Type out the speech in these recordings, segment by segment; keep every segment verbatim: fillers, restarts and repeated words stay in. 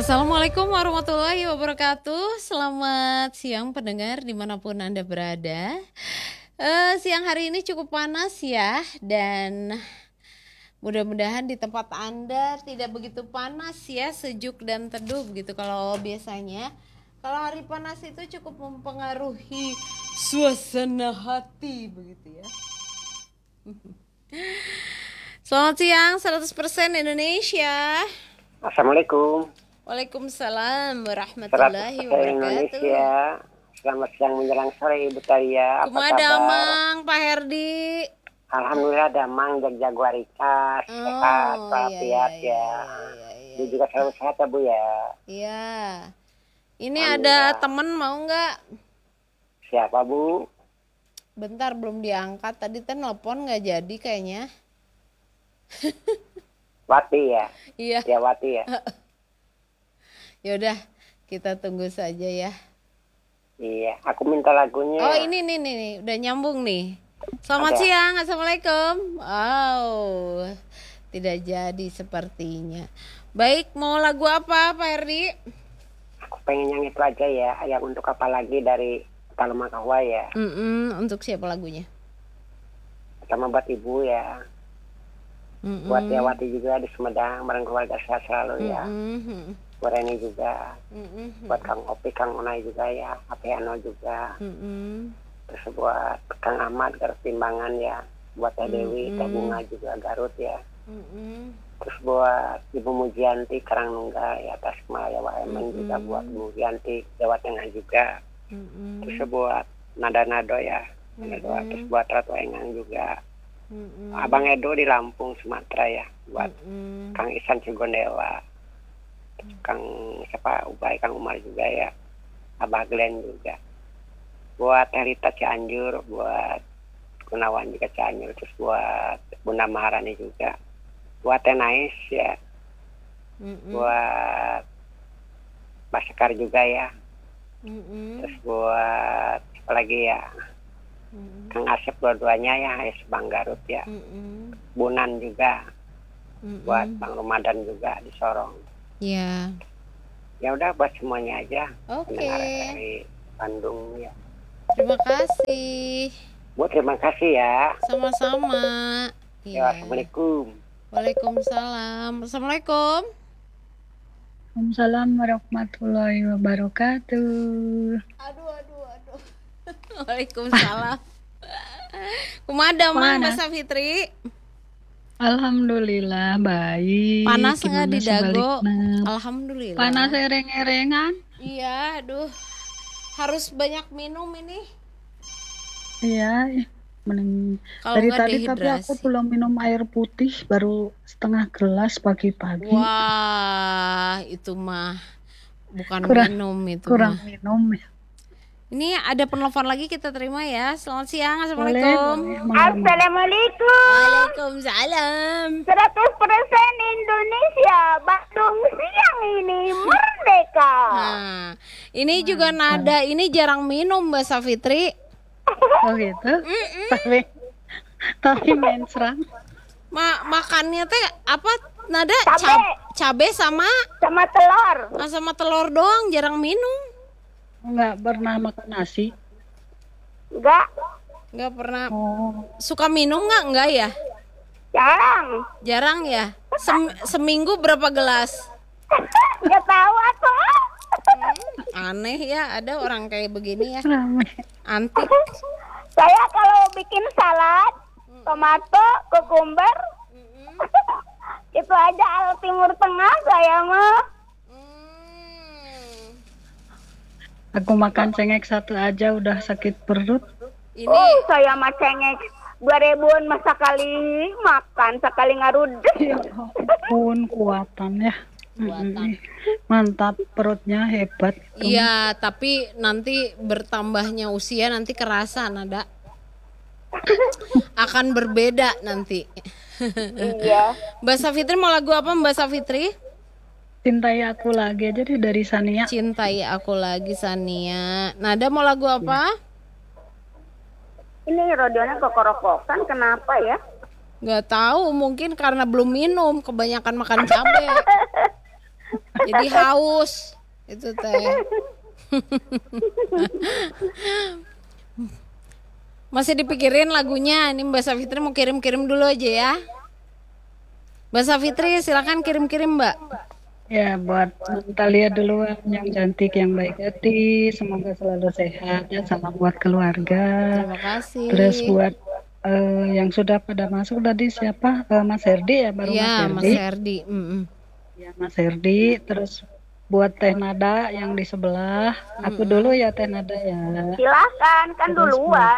Assalamualaikum warahmatullahi wabarakatuh. Selamat siang pendengar dimanapun Anda berada. uh, Siang hari ini cukup panas ya. Dan mudah-mudahan di tempat Anda tidak begitu panas ya, sejuk dan teduh begitu. Kalau biasanya kalau hari panas itu cukup mempengaruhi suasana hati begitu ya. Selamat siang seratus persen Indonesia. Assalamualaikum. Waalaikumsalam warahmatullahi wabarakatuh. Indonesia. Selamat siang menjelang sore Ibu Talia. Kumaha damang Pak Herdi? Alhamdulillah damang jag jaguarika sehat Oh, walafiat iya, iya, ya. iya, iya, iya. Ibu juga selalu sehat ya Bu ya. Iya. Ini ada temen mau nggak? Siapa Bu? Bentar belum diangkat. Tadi teh nelpon nggak jadi kayaknya. Wati ya. Iya. Ya Wati ya. Yaudah kita tunggu saja ya. Iya, aku minta lagunya. Oh ini nih nih, nih. Udah nyambung nih. Selamat Ada. siang, assalamualaikum. Wow, tidak jadi sepertinya. Baik, mau lagu apa Pak Herdi? Aku pengen yang itu aja ya. Yang untuk apa lagi dari Palema Kahwa ya. Mm-mm, untuk siapa lagunya? Sama buat Ibu ya. Mm-mm. Buat ya Wati juga di Sumedang bareng keluarga sehat selalu ya. Mm-mm. Buat Reni juga. Mm-mm. Buat Kang Opi, Kang Unai juga ya. Apiano juga. Mm-mm. Terus buat Kang Ahmad Garut Timbangan ya. Buat Teh Dewi, Teh Bunga juga Garut ya. Mm-mm. Terus buat Ibu Mujianti Karangnunggal ya, Tasikmalaya Waemen juga. Buat Ibu Mujianti Jawa Tengah juga. Mm-mm. Terus buat Nada-Nado ya. Nado. Mm-mm. Terus buat Ratu Engang juga. Mm-mm. Abang Edo di Lampung Sumatera ya. Buat Mm-mm. Kang Isan Cigondewa. Terus Kang siapa Ubay, Kang Umar juga ya. Abah Glenn juga. Buat Herita Cianjur, buat Gunawan juga Cianjur, terus buat Bunda Maharani juga. Buat Tenais ya. Mm-mm. Buat Mbak Sekar juga ya. Mm-mm. Terus buat apa lagi ya? Mm-mm. Kang Asep dua-duanya ya, S Bang Garut ya. Mm-mm. Bunan juga. Mm-mm. Buat Bang Ramadan juga di Sorong. Ya. Ya udah buat semuanya aja. Oke. Pendengar dari Bandung ya. Terima kasih. Bu terima kasih ya. Sama-sama. Ya, Iya. Assalamualaikum. Waalaikumsalam. Assalamualaikum. Waalaikumsalam warahmatullahi wabarakatuh. Aduh, aduh, aduh. Waalaikumsalam. Kumaha damang Mana? Mbak Safitri? Alhamdulillah baik. Panas nggak Gimana di Dago? sebaliknya? Alhamdulillah. Panas ereng-erengan. Iya, aduh. Harus banyak minum ini. Iya. Mending Kalau dari nggak tadi tapi aku dehidrasi. belum minum air putih, baru setengah gelas pagi-pagi. Wah, itu mah bukan Kurang- minum itu Kurang mah. minum ya. Ini ada penelpon lagi kita terima ya. Selamat siang, Boleh, assalamualaikum. boleh. Mangga, mangga. Assalamualaikum. Waalaikumsalam. seratus persen Indonesia. Bandung siang ini merdeka. Nah, ini juga nada ini jarang minum Mbak Safitri. Oh gitu. Tapi tapi mencrang. Ma makannya teh apa nada Cabe. Cab- cabe sama Sama telur. ah, sama telur doang, jarang minum. Enggak pernah makan nasi. Enggak. Nggak pernah. Oh. Suka minum nggak? Nggak ya? Jarang. Jarang ya. Sem- seminggu berapa gelas? Enggak tahu aku. Aneh ya, ada orang kayak begini ya. Rame. Antik. Saya kalau bikin salad, tomato, kukumber, itu aja al Timur Tengah saya mah. Hmm. Aku makan cengek satu aja udah sakit perut. Ini Uh, saya mah cengek dua ribuan mah sekali makan, sekali ngarudeh. Ya ampun, kuatan ya. Kuatan. Mm-mm. Mantap, perutnya hebat. iya, tapi nanti bertambahnya usia nanti kerasa nada. Akan berbeda nanti. Iya. Mbak Safitri mau lagu apa Mbak Safitri? Cintai aku lagi aja deh dari Sania. Cintai aku lagi Sania. Nada mau lagu apa? Ini radionya kekorokokan, kenapa ya? Nggak tahu, mungkin karena belum minum, kebanyakan makan cabai. Jadi haus itu teh. Masih dipikirin lagunya. Ini Mbak Safitri mau kirim-kirim dulu aja ya. Mbak Safitri silakan kirim-kirim Mbak. Ya, buat Natalia duluan yang cantik, yang baik hati, semoga selalu sehat ya, salam buat keluarga. Terima kasih. Terus buat uh, yang sudah pada masuk tadi siapa? Uh, Mas Herdi ya, baru Ya, Mas Mas Herdi. Herdi. Mm-mm. Ya, Mas Herdi. Terus buat Teh Nada yang di sebelah, aku dulu ya Teh Nada ya. Silahkan, kan Terus duluan.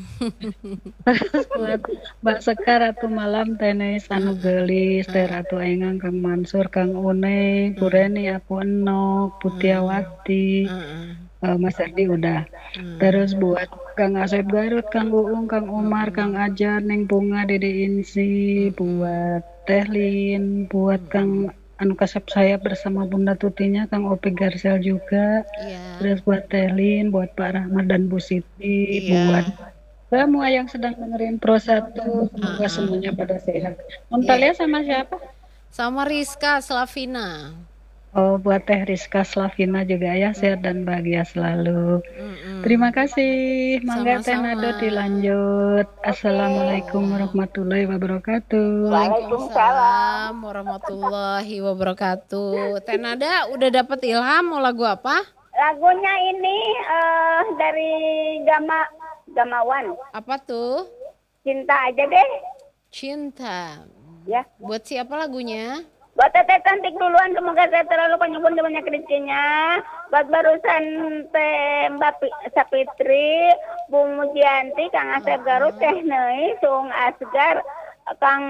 Terus buat Mbak Sekar atau malam tenis anu gelis Teh Ratu Engang, Kang Mansur, Kang Une, Bu Reni, aku Enok, Putiawati, uh, Mas Erdi udah. Terus buat Kang Asep Garut, Kang Uung, Kang Umar, Kang Ajar, Neng Bunga, Dede Insi, buat Teh Lin, buat Kang anu kasep saya bersama Bunda Tutinya, Kang Opi Garsel juga. Iya. Terus buat Teh Lin, buat Pak Rahmat dan Bu Siti, Iya. buat semua yang sedang dengerin Pro satu, semoga Uh-uh. semuanya pada sehat. Nontalia sama siapa? Sama Rizka Slavina. Oh, buat Teh Rizka Slavina juga ya, sehat dan bahagia selalu. Mm-mm. Terima kasih. Mangga Teh Sama-sama. Nado dilanjut. Assalamualaikum warahmatullahi wabarakatuh. Waalaikumsalam warahmatullahi wabarakatuh. Teh Nada udah dapet ilham mau lagu apa? Lagunya ini eh dari Gama Gamawan. Apa tuh? Cinta aja deh. Cinta. Ya. Buat siapa lagunya? Buat Teteh cantik duluan, semoga saya terlalu penyumbun banyak rezekinya. Buat barusan Teh Mbak Sapitri, Bu Mujianti, Kang Asep Garut, Teh Nei, Sung Asgar, Kang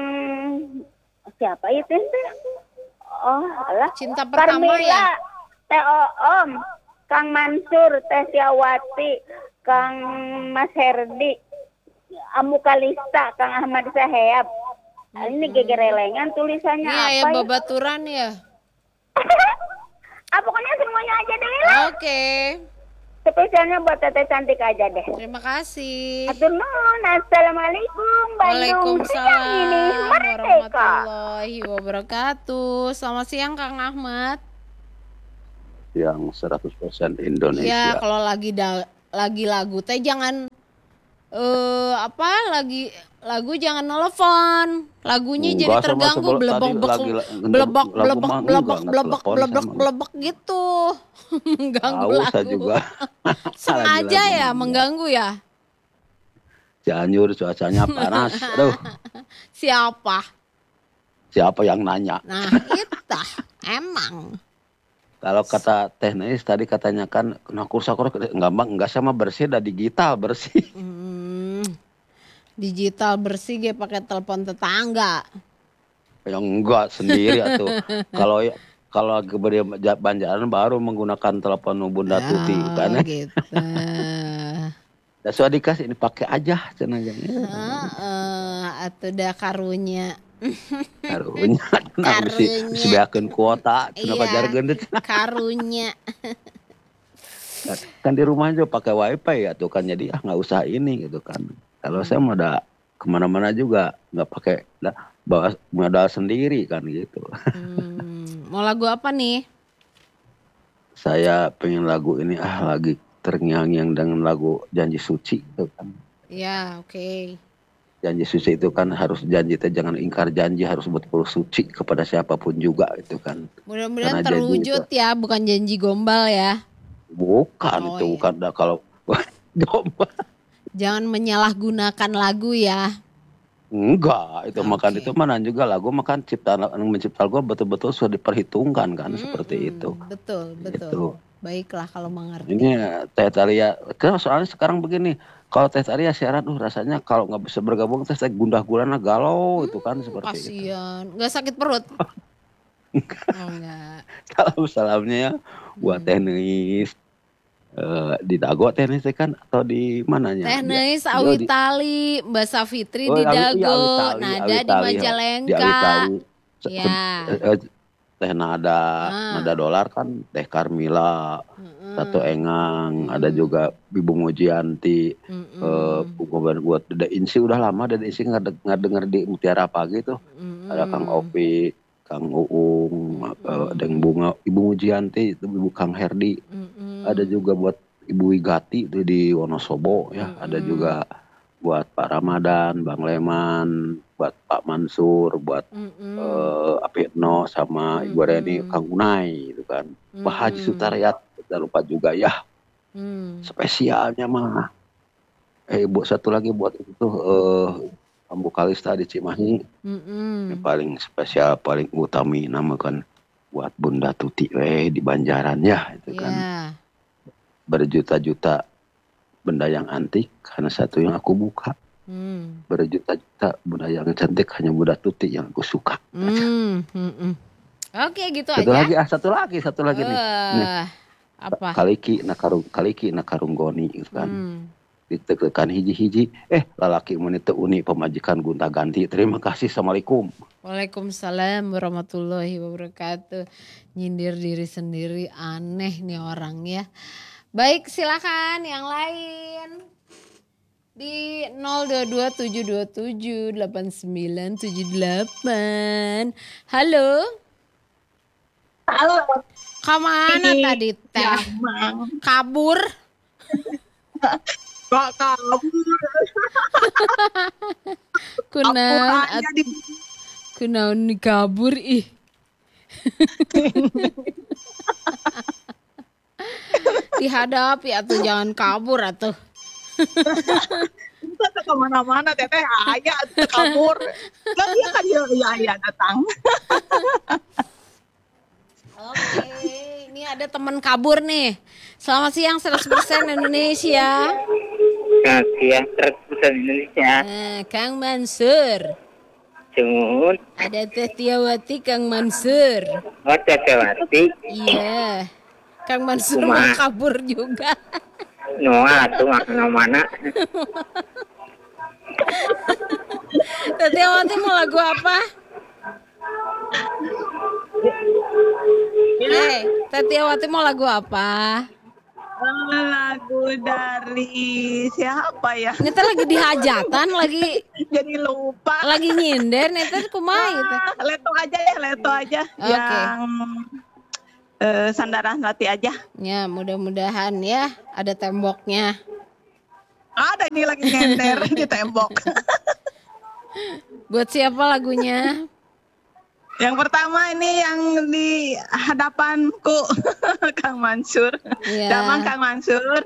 siapa itu? Oh, alah. Cinta pertama Carmila, ya? Teh Oom, Kang Mansur, Teh Siawati, Kang Mas Herdi, Amu Kalista, Kang Ahmad Saheb. Ini gegerelengan tulisannya Iya apa ya, ya? babaturan ya. Ah, pokoknya semuanya aja deh lah. Oke. Spesialnya buat Teteh cantik aja deh. Terima kasih. Atur nuhun. Assalamualaikum. Bandung siang ini Waalaikumsalam merdeka. warahmatullahi wabarakatuh. Selamat siang Kang Ahmad. Yang seratus persen Ya, Indonesia. kalau lagi da- lagi lagu teh jangan eh apa lagi lagu jangan nelfon. Lagunya jadi Enggak, sama terganggu sebelum- blebek tadi blebek lagi la- blebek lagu blebek mah blebek enggak, enggak blebek telepon blebek sama. blebek gitu. Mengganggu Tahu saya lagu. juga. Sengaja Lagi ya lagu mengganggu ya. Cianjur cuacanya panas. Aduh, Siapa? siapa yang nanya? Nah, kita emang Kalau kata teknis tadi katanya kan nah kursa-kursa enggak bang, enggak sama bersih dah digital bersih. hmm, digital bersih ge pakai telepon tetangga. Yang enggak sendiri atuh. Kalau kalau keberi Banjaran baru menggunakan telepon Bunda Tuti kan. Oh, gitu. Da sudah dikasih ini pakai aja cenah jeung. Heeh, atuh da karunya. Karunya nah mesti Karunya. mesti beakeun kuota cenah Iya, pajarkeun teh. karunya. Kan di rumah aja pakai wifi ya tuh kan jadi ah nggak usah ini gitu kan. Kalau saya mau ada kemana-mana juga nggak pakai nah, bawa modal sendiri kan gitu. Hmm, mau lagu apa nih? Saya pengen lagu ini ah lagi terngiang-ngiang dengan lagu Janji Suci gitu kan. Ya, oke. Janji suci itu kan harus janji teh jangan ingkar janji, harus betul suci kepada siapapun juga itu kan. Mudah-mudahan Karena janji terwujud itu- ya, bukan janji gombal ya. Bukan Oh, itu iya. bukan dah kalau domba. Jangan menyalahgunakan lagu ya. Enggak, itu makan Oke. itu mana juga lagu makan ciptaan yang mencipta lagu betul-betul sudah diperhitungkan kan seperti Mm-mm, itu. Betul, betul. Gitu. Baiklah kalau mengerti. Ini Teh Talia, karena soalnya sekarang begini, kalau Teh Talia siaran, uh rasanya kalau nggak bisa bergabung Teh Talia gundah gulana galau itu kan seperti itu. Kasian, nggak sakit perut? Oh enggak. Salam-salamnya ya buat Teh Neis. Eh, di Dago Teh Neis teh kan atau di mananya? Teh Neis, Dia- Awi dia di- Tali, Mbak Safitri Oh, di Awi- iya, Dago, Awi Tali, Nada Awi di Tali, ya. Di Awi Majalengka. Tali. Se- Ya. se- eh, Teh Nada, Ah. Nada Dolar kan Teh Carmila, Mm-mm. Satu Engang, ada juga Ibu Mujianti, Mm-mm. eh buat buat Dede Insi udah lama Dede Insi nggak de- nggak denger di Mutiara Pagi tuh. Mm-mm. Ada Kang Opi, Kang Uung, uh, dan bunga Ibu Mujianti, itu Ibu Kang Herdi. Mm-mm. Ada juga buat Ibu Wigati itu di Wonosobo ya. Mm-mm. Ada juga buat Pak Ramadan, Bang Leman, buat Pak Mansur, buat Mm-mm. uh, Apitno sama Ibu Reni, Mm-mm. Kang Unai gitu kan. Pak Haji Mm-mm. Sutariat, jangan lupa juga ya. Mm. Spesialnya mah. Eh buat satu lagi buat itu tuh uh, Ambu Kalista di Cimahi. Mm-mm. Yang paling spesial, paling utami nama kan buat Bunda Tuti eh di Banjaran ya itu kan. Ya. Berjuta-juta benda yang antik karena satu yang aku buka. Mm. Berjuta-juta benda yang cantik hanya Bunda Tuti yang aku suka. Mm. Mm-mm. Oke gitu Satu aja. lagi ah satu lagi satu lagi nih. Nih Eh, apa? Kaliki nakarung Kaliki nakarung goni gitu kan. Hmm. Ditekan hiji-hiji eh lalaki mun teu uni pemajikan gonta-ganti. Terima kasih. Assalamualaikum. Waalaikumsalam warahmatullahi wabarakatuh. Nyindir diri sendiri, aneh nih orang ya. Baik, silakan yang lain di nol dua dua tujuh dua tujuh delapan sembilan tujuh delapan. Halo, Halo, kemana Ih, tadi teh? Jamang. Kabur? Kok kabur? Kunaon? Kabur aja di Kunaon nih kabur ih. Dihadapi atau jangan kabur atau. Kita kemana-mana teteh ayah kabur. Lah dia kan ya ya, ya datang. Oke, ini ada teman kabur nih. Selamat siang seratus persen Indonesia. Selamat siang seratus persen Indonesia. Nah, Kang Mansur. Cun, Ada Teh Tiawati, Kang Mansur. oh Tetewati, Iya. Kang Mansur mau Kumaha? kabur juga. Noah tuh makna mana? Teh Tiawati mau lagu apa? Eh, Teh Tiawati mau lagu apa? Lagu dari siapa ya? Ini teh lagi dihajatan, lagi Jadi lupa. lagi nyinder nih teh kumaha itu? Ah, Leto aja ya, Leto aja. Oke. Yang eh, sandaran hati aja. Ya, mudah-mudahan ya ada temboknya. Ada ini lagi nyender di tembok. Buat siapa lagunya? Yang pertama ini yang di hadapanku Kang Mansur. Iya. Damang Kang Mansur.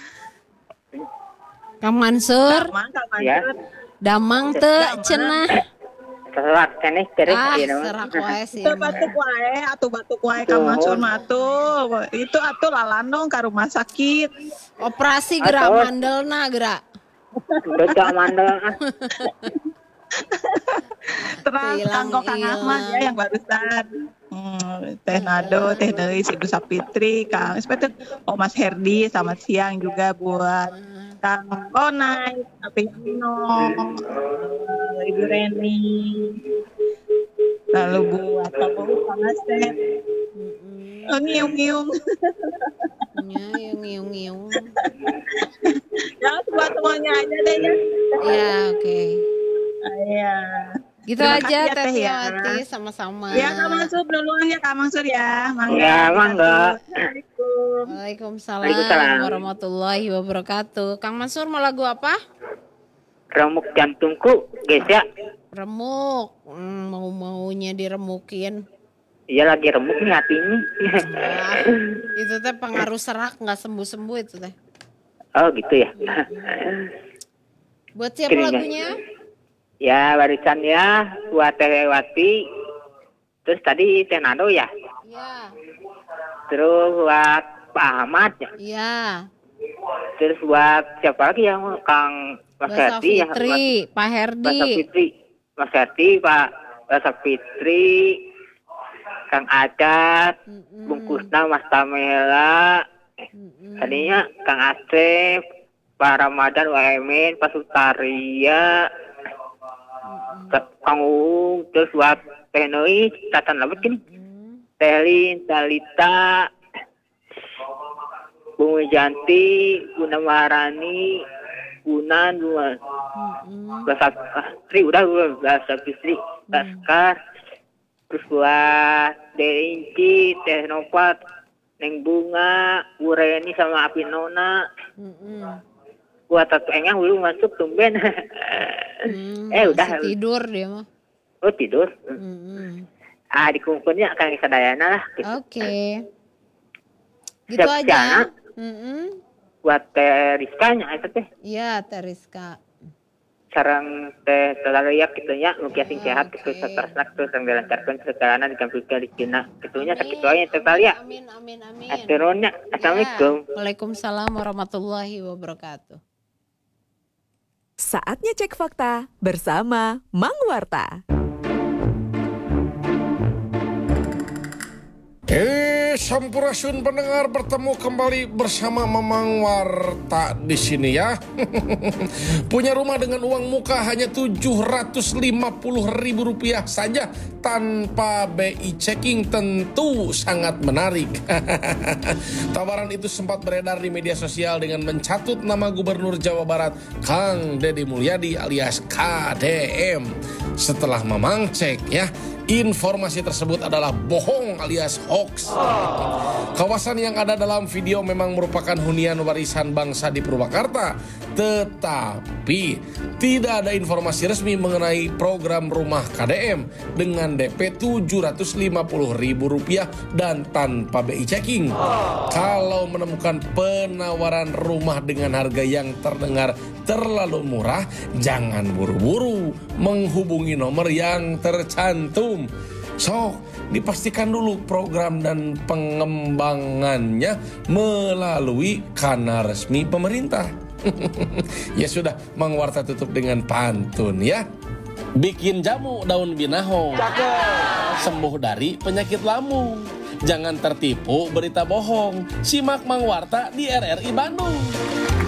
Kang Mansur, Damang Kang Ya. Mansur. damang teu cenah. Serak keneh cerik Ah, ya nama. serak wae sih. Itu batuk wae, atuh batuk wae Kang Mansur mah atuh. Itu atuh lalandong ka rumah sakit. Operasi gerak Atos. mandelna gerak. Becak mandel ah. Terus Hilang, kanggo Kang hilang. Ahmad ya yang barusan. Hmm, Teh Nado, Teh Dewi, Ibu Sapitri, Kang Inspektur, oh Mas Herdi, selamat siang juga buat Kang Konai, Tapi Ino, eh, Ibu Reni, lalu buat Kang Uu, Kang Asep, Mm-mm. oh, ngiung-ngiung, Ya, yung yung yung. ya buat semuanya aja deh ya. Ya, oke. Ah, Iya. Gitu Terima aja kasih ya, Teh Teh, ya. Tiawati sama-sama. Ya Kang Mansur duluan ya Kang Mansur ya. Mangga. Ya, mangga. Assalamualaikum. Waalaikumsalam Waalaikumsalam. warahmatullahi wabarakatuh. Kang Mansur mau lagu apa? Remuk jantungku, guys ya. Remuk. Hmm, mau-maunya diremukin. Iya lagi remuk nih hati ini. Wah, itu teh pengaruh serak nggak sembuh-sembuh itu teh. Oh gitu ya. Buat siapa Kirinya. lagunya? Ya barisan ya buat Tetewati. Terus tadi Teh Nado ya. Iya. Terus buat Pak Ahmad ya. Iya. Terus buat siapa lagi yang Kang Mas Basa Herdi ya. Fitri, Pak Mas Herdi. Fitri. Mas Herdi, Pak Basa Fitri, Kang Acat, Mm-mm. Bungkusna Mas Tamela, Mm-mm. tadinya Kang Asep, Pak Ramadan, Pak Emin, Pak Sutaria, Kang Uung, terus buat Teh Noi, Tatan Labet kan, Mm. Teh Lin, Talita, Bung Wijanti, Guna Maharani, Gunan, Guna, Mm-mm. Basa Fitri, udah gue Basa Fitri, Baskar, Terus buat Deinci, Teh Nopat, Neng Bunga, Ureni sama Api Nona. Mm-mm. Buat Tatu Engang dulu masuk tumben. Hmm, eh udah. masih tidur dia mah. Oh tidur. Mm-mm. Ah dikumpulnya Kang Sadayana lah. Gitu. Oke. Gitu Siap aja. siana. Mm-mm. Buat Teh Rizkanya itu teh. Iya, Teriska. Sarang Teh Telalayak gitunya mugia sing sehat Oke. gitu satrasna gitu sareng dilancarkeun segalana dikampulkeun di Cina. Gitunya sakit wae Teh Talia. Amin, amin, amin. Aturunnya. Assalamualaikum. Ya. Waalaikumsalam warahmatullahi wabarakatuh. Saatnya cek fakta bersama Mang Warta. Eh, sampurasun pendengar, bertemu kembali bersama Mamang Warta di sini ya. Punya rumah dengan uang muka hanya tujuh ratus lima puluh ribu rupiah saja tanpa B I checking, tentu sangat menarik. Tawaran itu sempat beredar di media sosial dengan mencatut nama Gubernur Jawa Barat Kang Deddy Mulyadi alias K D M. Setelah Mamang cek ya, informasi tersebut adalah bohong alias hoax. Kawasan yang ada dalam video memang merupakan hunian warisan bangsa di Purwakarta, tetapi tidak ada informasi resmi mengenai program rumah K D M dengan D P tujuh ratus lima puluh ribu rupiah dan tanpa B I checking. Kalau menemukan penawaran rumah dengan harga yang terdengar terlalu murah, jangan buru-buru menghubungi nomor yang tercantum. So, dipastikan dulu program dan pengembangannya melalui kanal resmi pemerintah. Ya sudah, Mang Warta tutup dengan pantun ya. Bikin jamu daun binaho, sembuh dari penyakit lambung. Jangan tertipu berita bohong. Simak Mang Warta di R R I Bandung.